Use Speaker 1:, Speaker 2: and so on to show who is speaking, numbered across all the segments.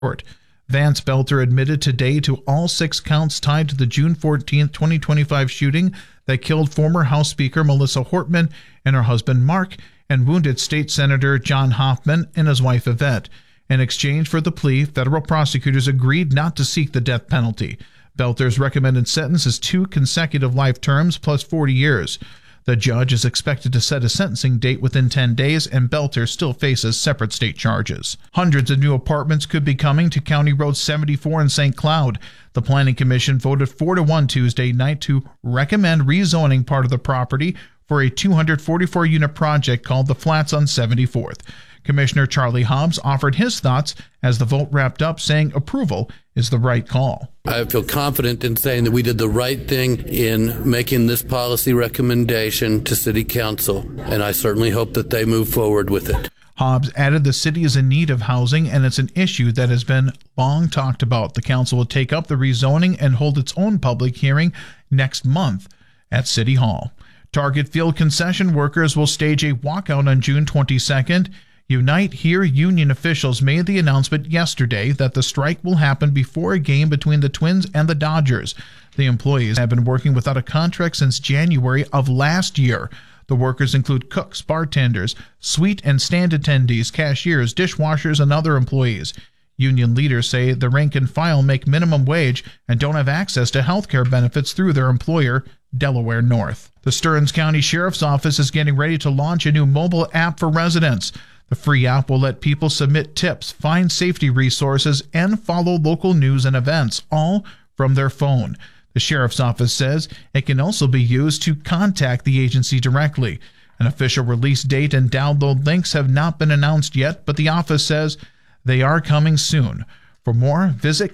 Speaker 1: court. Vance Belter admitted today to all 6 counts tied to the June 14, 2025 shooting that killed former House Speaker Melissa Hortman and her husband Mark and wounded State Senator John Hoffman and his wife Yvette. In exchange for the plea, federal prosecutors agreed not to seek the death penalty. Belter's recommended sentence is 2 consecutive life terms plus 40 years. The judge is expected to set a sentencing date within 10 days, and Belter still faces separate state charges. Hundreds of new apartments could be coming to County Road 74 in St. Cloud. The Planning Commission voted 4-1 Tuesday night to recommend rezoning part of the property for a 244-unit project called the Flats on 74th. Commissioner Charlie Hobbs offered his thoughts as the vote wrapped up, saying approval is the right call.
Speaker 2: I feel confident in saying that we did the right thing in making this policy recommendation to City Council, and I certainly hope that they move forward with it.
Speaker 1: Hobbs added the city is in need of housing, and it's an issue that has been long talked about. The council will take up the rezoning and hold its own public hearing next month at City Hall. Target Field concession workers will stage a walkout on June 22nd. Unite Here union officials made the announcement yesterday that the strike will happen before a game between the Twins and the Dodgers. The employees have been working without a contract since January of last year. The workers include cooks, bartenders, suite and stand attendees, cashiers, dishwashers, and other employees. Union leaders say the rank and file make minimum wage and don't have access to health care benefits through their employer, Delaware North. The Stearns County Sheriff's Office is getting ready to launch a new mobile app for residents. The free app will let people submit tips, find safety resources, and follow local news and events, all from their phone. The Sheriff's Office says it can also be used to contact the agency directly. An official release date and download links have not been announced yet, but the office says they are coming soon. For more, visit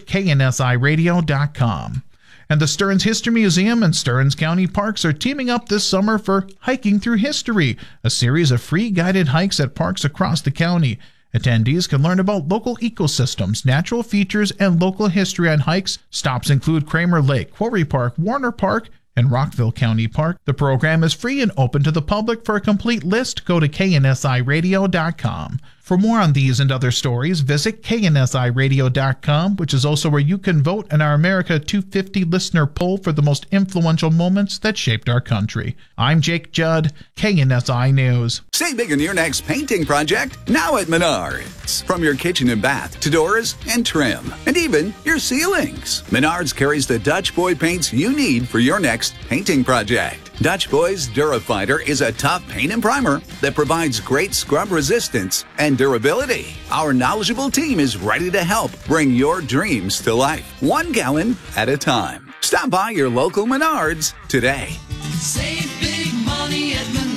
Speaker 1: KNSIRadio.com. And the Stearns History Museum and Stearns County Parks are teaming up this summer for Hiking Through History, a series of free guided hikes at parks across the county. Attendees can learn about local ecosystems, natural features, and local history on hikes. Stops include Kramer Lake, Quarry Park, Warner Park, and Rockville County Park. The program is free and open to the public. For a complete list, go to KNSIRadio.com. For more on these and other stories, visit KNSIRadio.com, which is also where you can vote in our America 250 listener poll for the most influential moments that shaped our country. I'm Jake Judd, KNSI News.
Speaker 3: Save big on your next painting project now at Menards. From your kitchen and bath to doors and trim, and even your ceilings. Menards carries the Dutch Boy paints you need for your next painting project. Dutch Boy's Durafighter is a tough paint and primer that provides great scrub resistance and durability. Our knowledgeable team is ready to help bring your dreams to life, 1 gallon at a time. Stop by your local Menards today.
Speaker 4: Save big money at Menards.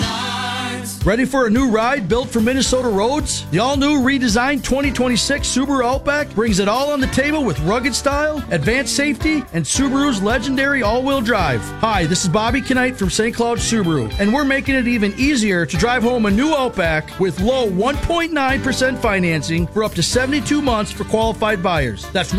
Speaker 5: Ready for a new ride built for Minnesota roads? The all-new redesigned 2026 Subaru Outback brings it all on the table with rugged style, advanced safety, and Subaru's legendary all-wheel drive. Hi, this is Bobby Knight from St. Cloud Subaru, and we're making it even easier to drive home a new Outback with low 1.9% financing for up to 72 months for qualified buyers. That's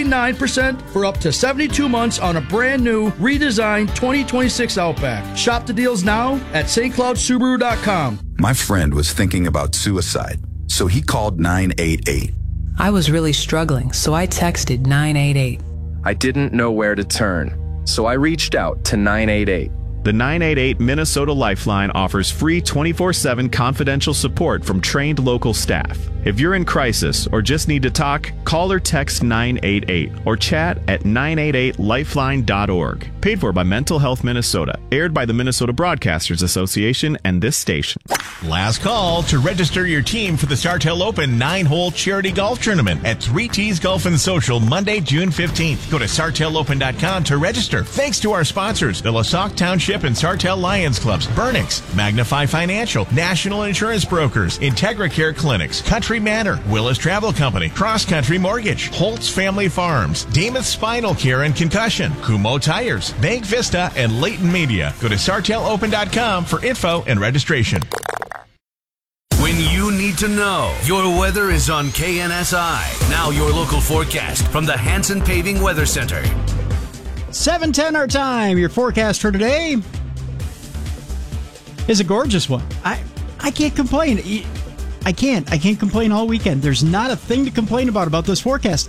Speaker 5: 1.9% for up to 72 months on a brand new, redesigned 2026 Outback. Shop the deals now at stcloudsubaru.com.
Speaker 6: My friend was thinking about suicide, so he called 988.
Speaker 7: I was really struggling, so I texted 988.
Speaker 8: I didn't know where to turn, so I reached out to 988.
Speaker 9: The 988 Minnesota Lifeline offers free 24/7 confidential support from trained local staff. If you're in crisis or just need to talk, call or text 988 or chat at 988lifeline.org. Paid for by Mental Health Minnesota. Aired by the Minnesota Broadcasters Association and this station.
Speaker 10: Last call to register your team for the Sartell Open 9-hole charity golf tournament at 3T's Golf and Social Monday, June 15th. Go to sartellopen.com to register. Thanks to our sponsors, the LaSalle Township and Sartell Lions Clubs, Burnix, Magnify Financial, National Insurance Brokers, Integra Care Clinics, Country Manor, Willis Travel Company, Cross Country Mortgage, Holtz Family Farms, Demuth Spinal Care and Concussion, Kumho Tires, Bank Vista, and Leighton Media. Go to sartellopen.com for info and registration.
Speaker 11: When you need to know, your weather is on KNSI. Now your local forecast from the Hanson Paving Weather Center.
Speaker 12: 7:10 our time. Your forecast for today is a gorgeous one. I can't complain. I can't complain all weekend. There's not a thing to complain about this forecast.